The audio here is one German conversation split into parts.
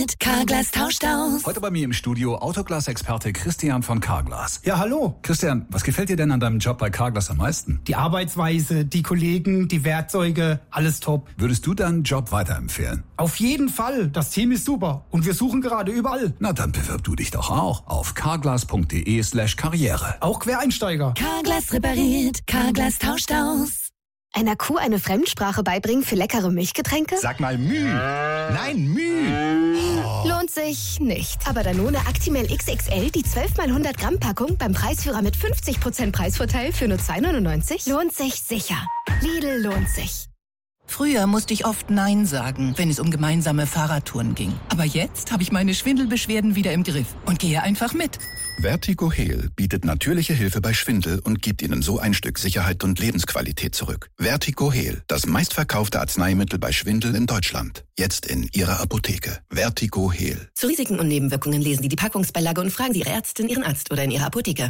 repariert, Carglass tauscht aus. Heute bei mir im Studio Autoglas-Experte Christian von Carglass. Ja, hallo. Christian, was gefällt dir denn an deinem Job bei Carglass am meisten? Die Arbeitsweise, die Kollegen, die Werkzeuge, alles top. Würdest du deinen Job weiterempfehlen? Auf jeden Fall. Das Team ist super. Und wir suchen gerade überall. Na, dann bewirb du dich doch auch auf carglass.de/karriere. Auch Quereinsteiger. Carglass repariert, Carglass tauscht aus. Einer Kuh eine Fremdsprache beibringen für leckere Milchgetränke? Sag mal Müh. Nein, Müh. Lohnt sich nicht. Aber Danone Actimel XXL, die 12 x 100 Gramm Packung beim Preisführer mit 50% Preisvorteil für nur 2,99? Lohnt sich sicher. Lidl lohnt sich. Früher musste ich oft Nein sagen, wenn es um gemeinsame Fahrradtouren ging. Aber jetzt habe ich meine Schwindelbeschwerden wieder im Griff und gehe einfach mit. Vertigo Heal bietet natürliche Hilfe bei Schwindel und gibt Ihnen so ein Stück Sicherheit und Lebensqualität zurück. Vertigo Heal, das meistverkaufte Arzneimittel bei Schwindel in Deutschland. Jetzt in Ihrer Apotheke. Vertigo Heal. Zu Risiken und Nebenwirkungen lesen Sie die Packungsbeilage und fragen Sie Ihre Ärztin, Ihren Arzt oder in Ihrer Apotheke.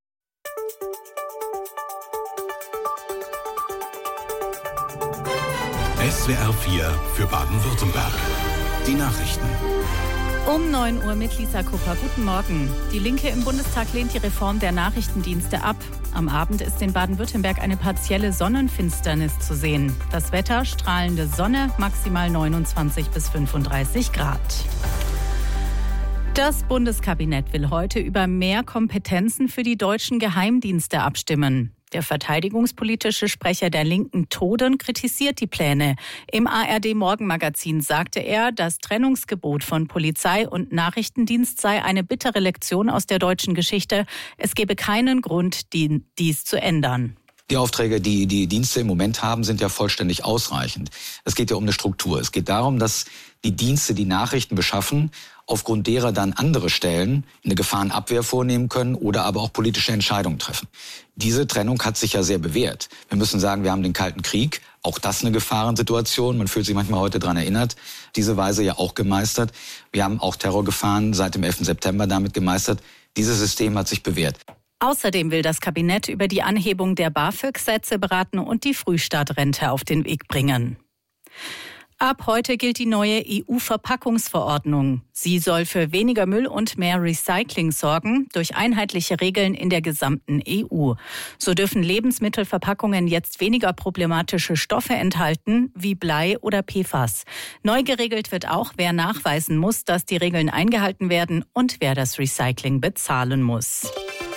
SWR 4 für Baden-Württemberg. Die Nachrichten. Um 9 Uhr mit Lisa Kupper. Guten Morgen. Die Linke im Bundestag lehnt die Reform der Nachrichtendienste ab. Am Abend ist in Baden-Württemberg eine partielle Sonnenfinsternis zu sehen. Das Wetter: strahlende Sonne, maximal 29 bis 35 Grad. Das Bundeskabinett will heute über mehr Kompetenzen für die deutschen Geheimdienste abstimmen. Der verteidigungspolitische Sprecher der Linken, Toden, kritisiert die Pläne. Im ARD-Morgenmagazin sagte er, das Trennungsgebot von Polizei und Nachrichtendienst sei eine bittere Lektion aus der deutschen Geschichte. Es gebe keinen Grund, dies zu ändern. Die Aufträge, die die Dienste im Moment haben, sind ja vollständig ausreichend. Es geht ja um eine Struktur. Es geht darum, dass die Dienste die Nachrichten beschaffen, aufgrund derer dann andere Stellen eine Gefahrenabwehr vornehmen können oder aber auch politische Entscheidungen treffen. Diese Trennung hat sich ja sehr bewährt. Wir müssen sagen, wir haben den Kalten Krieg, auch das eine Gefahrensituation. Man fühlt sich manchmal heute daran erinnert, diese Weise ja auch gemeistert. Wir haben auch Terrorgefahren seit dem 11. September damit gemeistert. Dieses System hat sich bewährt. Außerdem will das Kabinett über die Anhebung der BAföG-Sätze beraten und die Frühstartrente auf den Weg bringen. Ab heute gilt die neue EU-Verpackungsverordnung. Sie soll für weniger Müll und mehr Recycling sorgen, durch einheitliche Regeln in der gesamten EU. So dürfen Lebensmittelverpackungen jetzt weniger problematische Stoffe enthalten, wie Blei oder PFAS. Neu geregelt wird auch, wer nachweisen muss, dass die Regeln eingehalten werden und wer das Recycling bezahlen muss.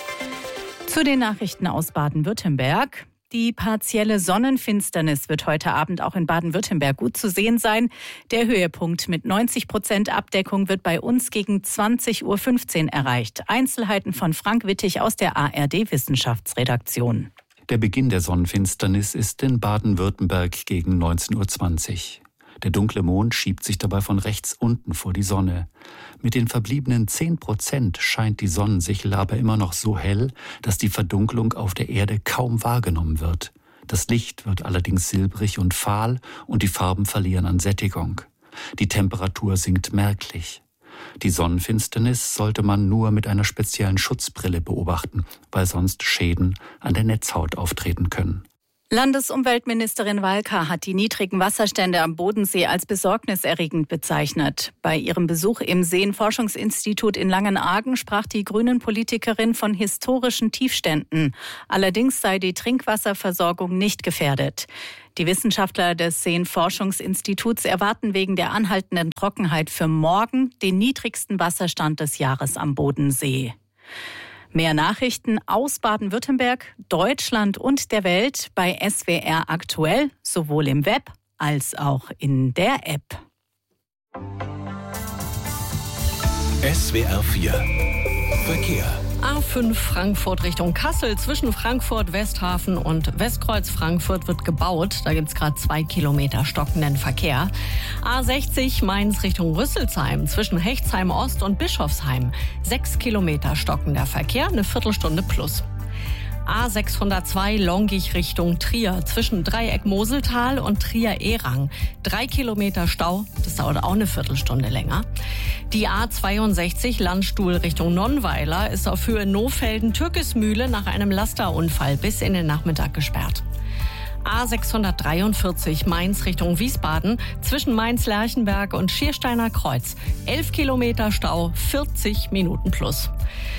Zu den Nachrichten aus Baden-Württemberg. Die partielle Sonnenfinsternis wird heute Abend auch in Baden-Württemberg gut zu sehen sein. Der Höhepunkt mit 90% Abdeckung wird bei uns gegen 20.15 Uhr erreicht. Einzelheiten von Frank Wittig aus der ARD-Wissenschaftsredaktion. Der Beginn der Sonnenfinsternis ist in Baden-Württemberg gegen 19.20 Uhr. Der dunkle Mond schiebt sich dabei von rechts unten vor die Sonne. Mit den verbliebenen 10% scheint die Sonnensichel aber immer noch so hell, dass die Verdunklung auf der Erde kaum wahrgenommen wird. Das Licht wird allerdings silbrig und fahl und die Farben verlieren an Sättigung. Die Temperatur sinkt merklich. Die Sonnenfinsternis sollte man nur mit einer speziellen Schutzbrille beobachten, weil sonst Schäden an der Netzhaut auftreten können. Landesumweltministerin Walker hat die niedrigen Wasserstände am Bodensee als besorgniserregend bezeichnet. Bei ihrem Besuch im Seenforschungsinstitut in Langenargen sprach die Grünen-Politikerin von historischen Tiefständen. Allerdings sei die Trinkwasserversorgung nicht gefährdet. Die Wissenschaftler des Seenforschungsinstituts erwarten wegen der anhaltenden Trockenheit für morgen den niedrigsten Wasserstand des Jahres am Bodensee. Mehr Nachrichten aus Baden-Württemberg, Deutschland und der Welt bei SWR aktuell, sowohl im Web als auch in der App. SWR 4 Verkehr. A5 Frankfurt Richtung Kassel. Zwischen Frankfurt, Westhafen und Westkreuz Frankfurt wird gebaut. Da gibt es gerade 2 Kilometer stockenden Verkehr. A60 Mainz Richtung Rüsselsheim. Zwischen Hechtsheim Ost und Bischofsheim 6 Kilometer stockender Verkehr, eine Viertelstunde plus. A602 Longich Richtung Trier. Zwischen Dreieck Moseltal und Trier-Erang 3 Kilometer Stau. Das dauert auch eine Viertelstunde länger. Die A62 Landstuhl Richtung Nonnweiler ist auf Höhe Nohfelden-Türkismühle nach einem Lasterunfall bis in den Nachmittag gesperrt. A643 Mainz Richtung Wiesbaden zwischen Mainz-Lerchenberg und Schiersteiner Kreuz. 11 Kilometer Stau, 40 Minuten plus.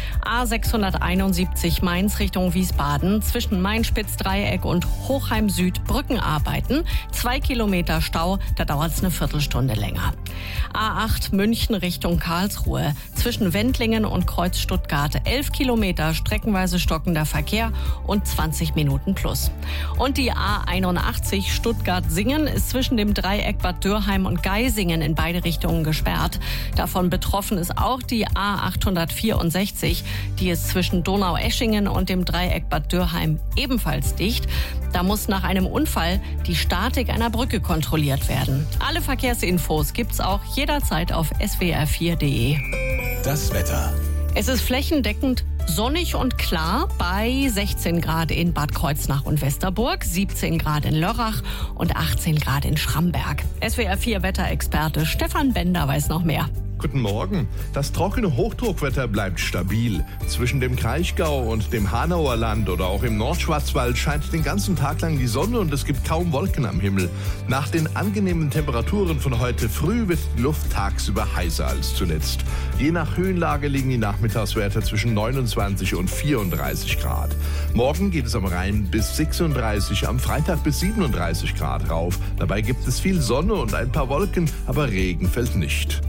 A671 Mainz Richtung Wiesbaden zwischen Main-Spitz-Dreieck und Hochheim Süd Brückenarbeiten. 2 Kilometer Stau, da dauert es eine Viertelstunde länger. A8 München Richtung Karlsruhe zwischen Wendlingen und Kreuz Stuttgart. 11 Kilometer streckenweise stockender Verkehr und 20 Minuten plus. Und die A81 Stuttgart-Singen ist zwischen dem Dreieck Bad Dürrheim und Geisingen in beide Richtungen gesperrt. Davon betroffen ist auch die A864. Die ist zwischen Donaueschingen und dem Dreieck Bad Dürrheim ebenfalls dicht. Da muss nach einem Unfall die Statik einer Brücke kontrolliert werden. Alle Verkehrsinfos gibt's auch jederzeit auf swr4.de. Das Wetter. Es ist flächendeckend sonnig und klar bei 16 Grad in Bad Kreuznach und Westerburg, 17 Grad in Lörrach und 18 Grad in Schramberg. SWR4 Wetterexperte Stefan Bender weiß noch mehr. Guten Morgen. Das trockene Hochdruckwetter bleibt stabil. Zwischen dem Kraichgau und dem Hanauer Land oder auch im Nordschwarzwald scheint den ganzen Tag lang die Sonne und es gibt kaum Wolken am Himmel. Nach den angenehmen Temperaturen von heute früh wird die Luft tagsüber heißer als zuletzt. Je nach Höhenlage liegen die Nachmittagswerte zwischen 29 und 34 Grad. Morgen geht es am Rhein bis 36, am Freitag bis 37 Grad rauf. Dabei gibt es viel Sonne und ein paar Wolken, aber Regen fällt nicht.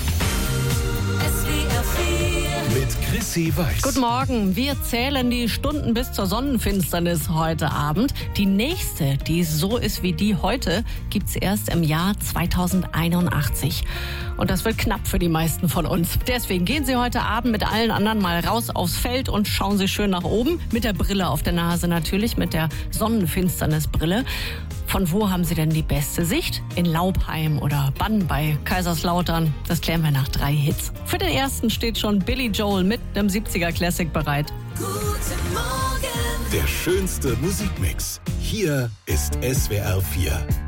Mit Chrissy Weiß. Guten Morgen. Wir zählen die Stunden bis zur Sonnenfinsternis heute Abend. Die nächste, die so ist wie die heute, gibt's erst im Jahr 2081. Und das wird knapp für die meisten von uns. Deswegen gehen Sie heute Abend mit allen anderen mal raus aufs Feld und schauen Sie schön nach oben. Mit der Brille auf der Nase natürlich, mit der Sonnenfinsternisbrille. Von wo haben Sie denn die beste Sicht? In Laubheim oder Bann bei Kaiserslautern? Das klären wir nach 3 Hits. Für den ersten steht schon Billy Joel mit einem 70er Classic bereit. Guten Morgen. Der schönste Musikmix. Hier ist SWR4.